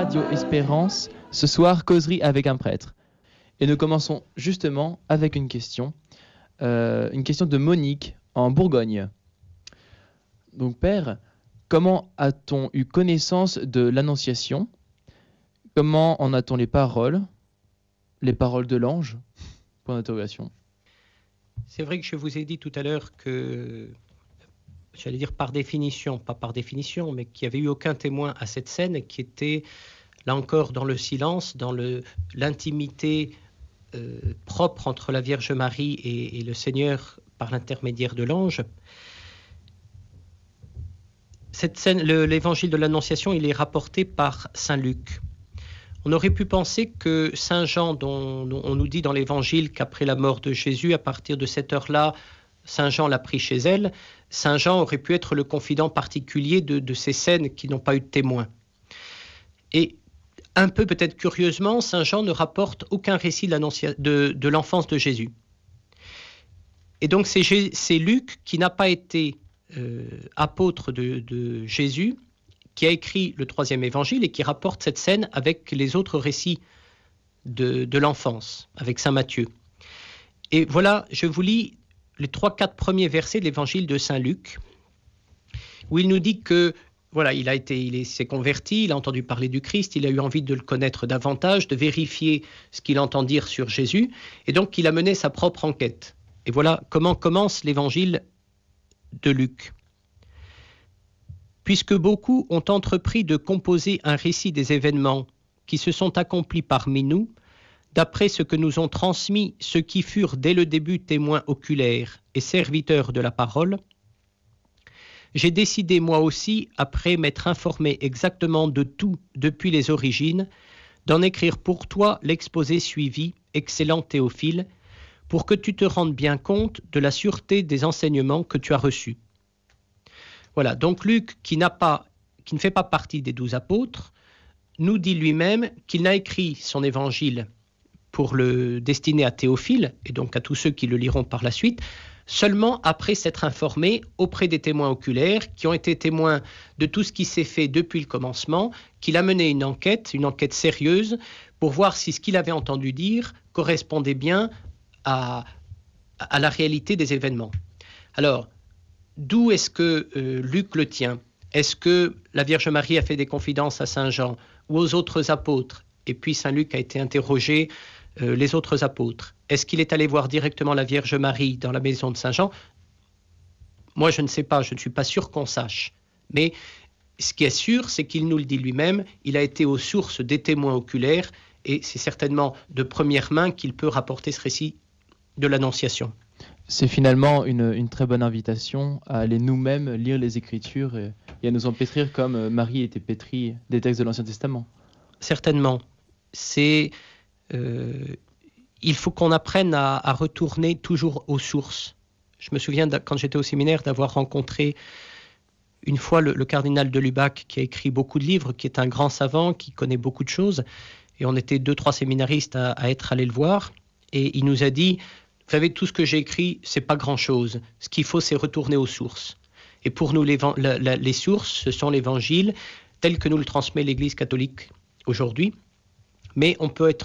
Radio Espérance. Ce soir, causerie avec un prêtre. Et nous commençons justement avec une question de Monique en Bourgogne. Donc Père, comment a-t-on eu connaissance de l'Annonciation? Comment en a-t-on les paroles de l'ange? Point d'interrogation. C'est vrai que je vous ai dit tout à l'heure que, j'allais dire pas par définition, mais qu'il n'y avait eu aucun témoin à cette scène, qui était, là encore, dans le silence, dans l'intimité propre entre la Vierge Marie et le Seigneur par l'intermédiaire de l'ange. Cette scène, l'évangile de l'Annonciation, il est rapporté par saint Luc. On aurait pu penser que saint Jean, dont on nous dit dans l'évangile qu'après la mort de Jésus, à partir de cette heure-là, saint Jean l'a pris chez elle, saint Jean aurait pu être le confident particulier de ces scènes qui n'ont pas eu de témoin. Et un peu peut-être curieusement, saint Jean ne rapporte aucun récit de l'enfance de Jésus. Et donc c'est Luc qui n'a pas été apôtre de Jésus, qui a écrit le 3e évangile et qui rapporte cette scène avec les autres récits de l'enfance, avec saint Matthieu. Et voilà, je vous lis les 3-4 premiers versets de l'évangile de saint Luc, où il nous dit que voilà, il s'est converti, il a entendu parler du Christ, il a eu envie de le connaître davantage, de vérifier ce qu'il entend dire sur Jésus, et donc il a mené sa propre enquête. Et voilà comment commence l'évangile de Luc. Puisque beaucoup ont entrepris de composer un récit des événements qui se sont accomplis parmi nous, d'après ce que nous ont transmis ceux qui furent dès le début témoins oculaires et serviteurs de la parole, j'ai décidé moi aussi, après m'être informé exactement de tout depuis les origines, d'en écrire pour toi l'exposé suivi, excellent Théophile, pour que tu te rendes bien compte de la sûreté des enseignements que tu as reçus. Voilà, donc Luc, qui ne fait pas partie des 12 apôtres, nous dit lui-même qu'il n'a écrit son évangile pour le destiner à Théophile, et donc à tous ceux qui le liront par la suite, seulement après s'être informé auprès des témoins oculaires, qui ont été témoins de tout ce qui s'est fait depuis le commencement, qu'il a mené une enquête sérieuse, pour voir si ce qu'il avait entendu dire correspondait bien à la réalité des événements. Alors, d'où est-ce que Luc le tient? Est-ce que la Vierge Marie a fait des confidences à saint Jean ou aux autres apôtres? Et puis saint Luc a été interrogé les autres apôtres. Est-ce qu'il est allé voir directement la Vierge Marie dans la maison de saint Jean? Moi, je ne sais pas, je ne suis pas sûr qu'on sache. Mais ce qui est sûr, c'est qu'il nous le dit lui-même, il a été aux sources des témoins oculaires et c'est certainement de première main qu'il peut rapporter ce récit de l'Annonciation. C'est finalement une très bonne invitation à aller nous-mêmes lire les Écritures et à nous en pétrir comme Marie était pétrie des textes de l'Ancien Testament. Certainement. Il faut qu'on apprenne à retourner toujours aux sources. Je me souviens, quand j'étais au séminaire, d'avoir rencontré une fois le cardinal de Lubac, qui a écrit beaucoup de livres, qui est un grand savant, qui connaît beaucoup de choses. Et on était 2-3 séminaristes à être allés le voir. Et il nous a dit... Vous savez, tout ce que j'ai écrit, c'est pas grand-chose. Ce qu'il faut, c'est retourner aux sources. Et pour nous, les sources, ce sont l'Évangile tel que nous le transmet l'Église catholique aujourd'hui. Mais on peut être